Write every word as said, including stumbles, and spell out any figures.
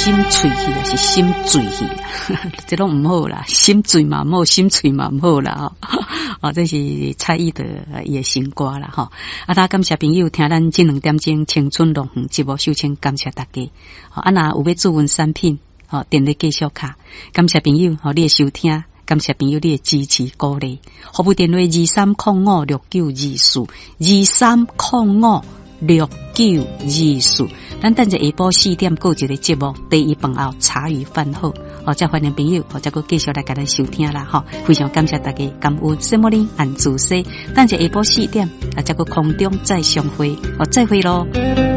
心喙气啊，是心醉气啊，这拢唔好啦，心醉嘛唔好，心喙嘛唔好啦吼。哦，这是蔡依的伊的新歌啦吼。啊，大家感谢朋友听咱这两点钟青春龙凤节目，首先感谢大家。哦，啊，那有要注文产品，哦，点咧继续卡。感谢朋友，哦，你的收听。感谢朋友你的支持鼓励，服务电话二三零五六九二四二三零五六九二四。咱等下下晡四点过一个节目，第一饭后茶余饭后，哦，再欢迎朋友，哦，再个继续来甲咱收听啦，哈！非常感谢大家，感恩什么呢？按自西，等下下晡四点，啊，再个空中再相会，哦，再会咯。